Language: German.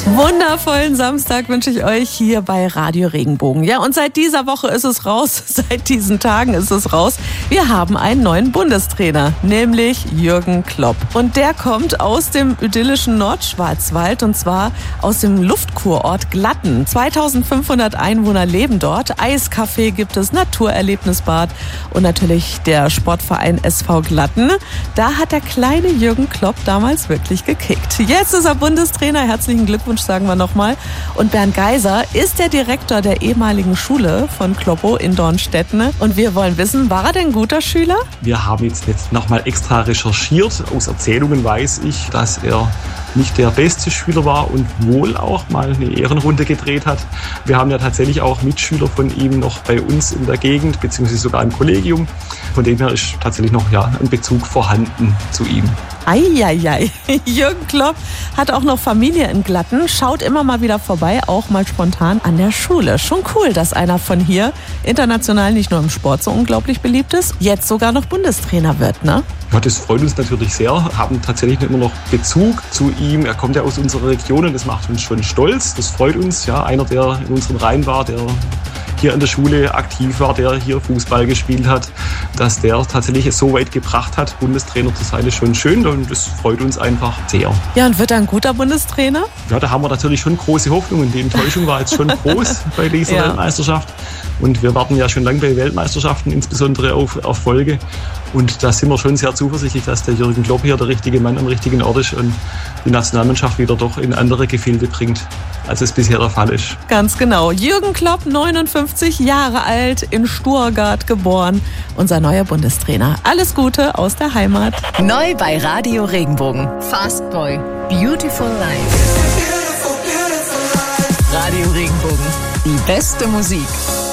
Wundervollen Samstag wünsche ich euch hier bei Radio Regenbogen. Ja, und seit dieser Woche ist es raus, seit diesen Tagen ist es raus. Wir haben einen neuen Bundestrainer, nämlich Jürgen Klopp. Und der kommt aus dem idyllischen Nordschwarzwald und zwar aus dem Luftkurort Glatten. 2500 Einwohner leben dort. Eiscafé gibt es, Naturerlebnisbad und natürlich der Sportverein SV Glatten. Da hat der kleine Jürgen Klopp damals wirklich gekickt. Jetzt ist er Bundestrainer. Herzlichen Glückwunsch, sagen wir nochmal. Und Bernd Geiser ist der Direktor der ehemaligen Schule von Kloppo in Dornstetten. Und wir wollen wissen, war er denn ein guter Schüler? Wir haben jetzt nochmal extra recherchiert. Aus Erzählungen weiß ich, dass er nicht der beste Schüler war und wohl auch mal eine Ehrenrunde gedreht hat. Wir haben ja tatsächlich auch Mitschüler von ihm noch bei uns in der Gegend, beziehungsweise sogar im Kollegium. Von dem her ist tatsächlich noch ein Bezug vorhanden zu ihm. Eieiei, Jürgen Klopp hat auch noch Familie in Glatten, schaut immer mal wieder vorbei, auch mal spontan an der Schule. Schon cool, dass einer von hier international nicht nur im Sport so unglaublich beliebt ist, jetzt sogar noch Bundestrainer wird, ne? Ja, das freut uns natürlich sehr, haben tatsächlich immer noch Bezug zu ihm. Er kommt ja aus unserer Region und das macht uns schon stolz. Das freut uns, ja, einer, der in unseren Reihen war, der hier an der Schule aktiv war, der hier Fußball gespielt hat, dass der tatsächlich es so weit gebracht hat, Bundestrainer zu sein, ist schon schön und das freut uns einfach sehr. Ja, und wird er ein guter Bundestrainer? Ja, da haben wir natürlich schon große Hoffnungen. Die Enttäuschung war jetzt schon groß bei dieser Weltmeisterschaft und wir warten ja schon lange bei Weltmeisterschaften, insbesondere auf Erfolge. Und da sind wir schon sehr zuversichtlich, dass der Jürgen Klopp hier der richtige Mann am richtigen Ort ist und die Nationalmannschaft wieder doch in andere Gefilde bringt, als es bisher der Fall ist. Ganz genau. Jürgen Klopp, 59 Jahre alt, in Stuttgart geboren, unser neuer Bundestrainer. Alles Gute aus der Heimat. Neu bei Radio Regenbogen. Fast Boy. Beautiful Life. Radio Regenbogen. Die beste Musik.